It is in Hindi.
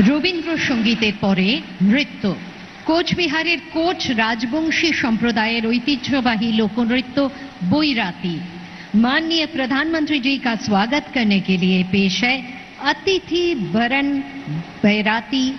রবীন্দ্রসঙ্গীতের পরে নৃত্য। কোচবিহারের কোচ राजवंशी संप्रदायर ऐतिह्यवाही लोकनृत्य बैराती। माननीय प्रधानमंत्री जी का स्वागत करने के लिए पेश है अतिथि वरण बैराती